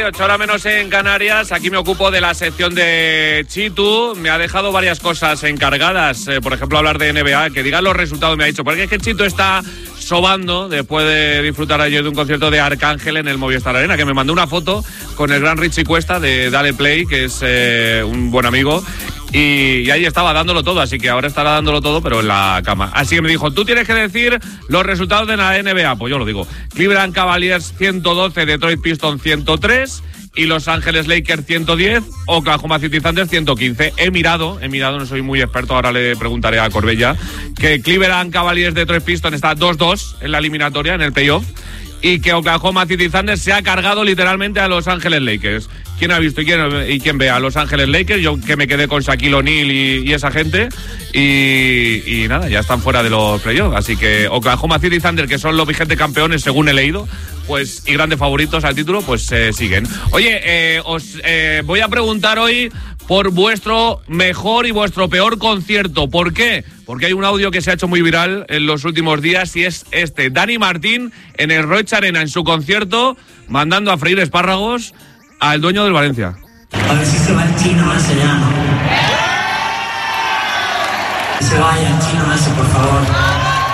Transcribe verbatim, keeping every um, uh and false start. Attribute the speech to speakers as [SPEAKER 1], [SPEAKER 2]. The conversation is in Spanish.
[SPEAKER 1] ocho horas menos en Canarias, aquí me ocupo de la sección de Chitu. Me ha dejado varias cosas encargadas, eh, por ejemplo hablar de N B A, que digan los resultados me ha dicho, porque es que Chitu está sobando después de disfrutar ayer de un concierto de Arcángel en el Movistar Arena, que me mandó una foto con el gran Richie Cuesta de Dale Play, que es eh, un buen amigo. Y, y ahí estaba dándolo todo, así que ahora estará dándolo todo, pero en la cama. Así que me dijo, tú tienes que decir los resultados de la N B A. Pues yo lo digo. Cleveland Cavaliers ciento doce, Detroit Pistons ciento tres y Los Ángeles Lakers ciento diez, Oklahoma City Thunder ciento quince. He mirado, he mirado, no soy muy experto, ahora le preguntaré a Corbella, que Cleveland Cavaliers Detroit Pistons está dos dos en la eliminatoria, en el playoff, y que Oklahoma City Thunder se ha cargado literalmente a Los Ángeles Lakers. ¿Quién ha visto y quién, y quién ve a Los Ángeles Lakers? Yo que me quedé con Shaquille O'Neal y, y esa gente. Y, y nada, ya están fuera de los playoffs. Así que Oklahoma City Thunder, que son los vigentes campeones según he leído, pues y grandes favoritos al título, pues eh, siguen. Oye, eh, os eh, voy a preguntar hoy por vuestro mejor y vuestro peor concierto. ¿Por qué? Porque hay un audio que se ha hecho muy viral en los últimos días y es este. Dani Martín en el Roig Arena en su concierto, mandando a freír espárragos al dueño del Valencia.
[SPEAKER 2] A ver si se va el chino ese ya, ¿no? Que se vaya el chino ese, por favor.